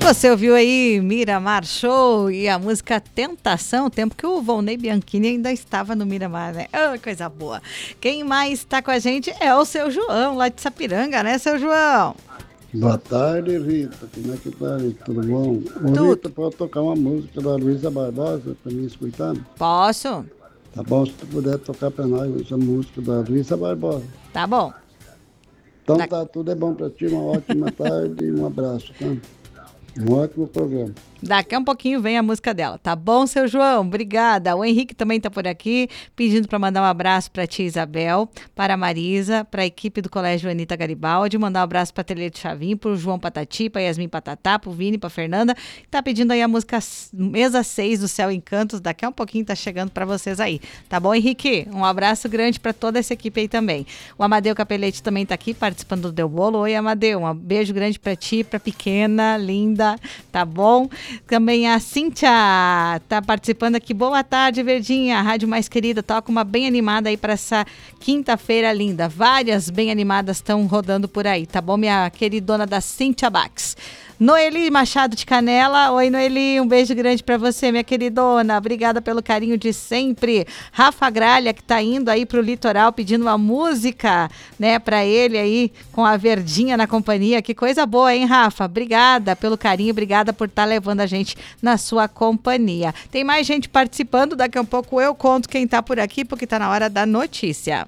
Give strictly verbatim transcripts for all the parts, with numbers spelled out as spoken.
Você ouviu aí Miramar Show e a música Tentação, tempo que o Volney Bianchini ainda estava no Miramar, né? Oh, coisa boa. Quem mais está com a gente é o seu João, lá de Sapiranga, né, seu João? Boa tarde, Rita. Como é que tá, Rita? Tudo bom? Ô, Tudo. Rita, pode tocar uma música da Luísa Barbosa para mim escutar? Posso? Tá bom, se tu puder tocar para nós essa música da Luísa Barbosa. Tá bom. Então Da- tá, tudo é bom para ti, uma ótima tarde e um abraço, tá? Um ótimo programa. Daqui a um pouquinho vem a música dela, tá bom, seu João? Obrigada. O Henrique também tá por aqui, pedindo para mandar um abraço para tia Isabel, para a Marisa, para a equipe do Colégio Anita Garibaldi, mandar um abraço para a Telê de Chavim, para o João Patati, para Yasmin Patatá, para o Vini, para a Fernanda. Tá pedindo aí a música Mesa seis do Céu Encantos, daqui a um pouquinho tá chegando para vocês aí. Tá bom, Henrique? Um abraço grande para toda essa equipe aí também. O Amadeu Capelete também tá aqui participando do Deu Bolo. Oi, Amadeu, um beijo grande para ti, para pequena, linda, tá bom? Também a Cíntia tá participando aqui. Boa tarde, Verdinha, a rádio mais querida. Toca uma bem animada aí para essa quinta-feira linda. Várias bem animadas estão rodando por aí, tá bom, minha queridona da Cíntia Bax? Noeli Machado de Canela. Oi, Noeli, um beijo grande para você, minha queridona. Obrigada pelo carinho de sempre. Rafa Gralha, que tá indo aí pro litoral pedindo uma música, né, para ele aí com a Verdinha na companhia. Que coisa boa, hein, Rafa? Obrigada pelo carinho, obrigada por estar levando a gente na sua companhia. Tem mais gente participando, daqui a um pouco eu conto quem tá por aqui, porque tá na hora da notícia.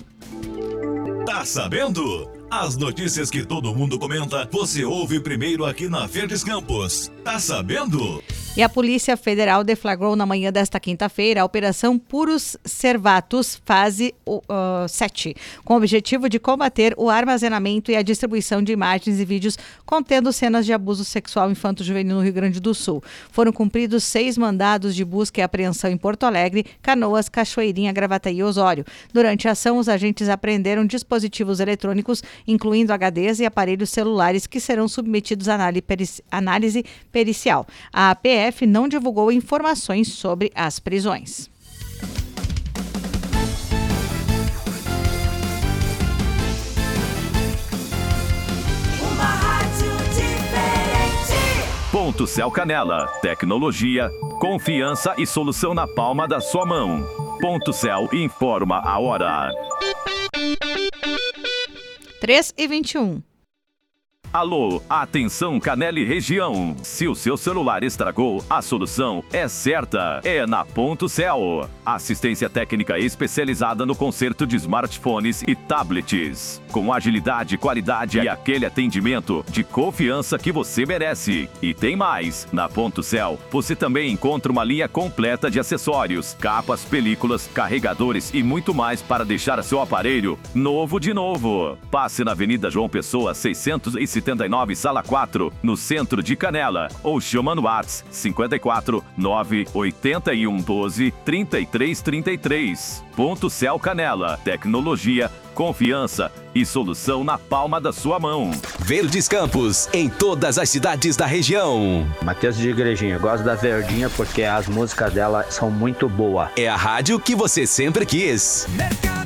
Tá sabendo? As notícias que todo mundo comenta, você ouve primeiro aqui na Verdes Campos. Tá sabendo? E a Polícia Federal deflagrou na manhã desta quinta-feira a Operação Puros Servatus, fase uh, sete, com o objetivo de combater o armazenamento e a distribuição de imagens e vídeos contendo cenas de abuso sexual infanto-juvenil no Rio Grande do Sul. Foram cumpridos seis mandados de busca e apreensão em Porto Alegre, Canoas, Cachoeirinha, Gravataí e Osório. Durante a ação, os agentes apreenderam dispositivos eletrônicos, incluindo H Ds e aparelhos celulares que serão submetidos à análise pericial. A P F não divulgou informações sobre as prisões. Uma rádio diferente. Ponto Céu Canela. Tecnologia, confiança e solução na palma da sua mão. Ponto Céu informa a hora. três e vinte e um. Alô, atenção Canela e região. Se o seu celular estragou, a solução é certa. É na Ponto Céu. Assistência técnica especializada no conserto de smartphones e tablets. Com agilidade, qualidade e aquele atendimento de confiança que você merece. E tem mais. Na Ponto Céu, você também encontra uma linha completa de acessórios, capas, películas, carregadores e muito mais para deixar seu aparelho novo de novo. Passe na Avenida João Pessoa, seiscentos e setenta e nove, sala quatro, no centro de Canela. Ou chama no WhatsApp cinquenta e quatro, nove oito um, doze, trinta e três trinta e três. Ponto Céu Canela. Tecnologia, confiança e solução na palma da sua mão. Verdes Campos, em todas as cidades da região. Matheus de Igrejinha, gosto da Verdinha porque as músicas dela são muito boas. É a rádio que você sempre quis. Mercado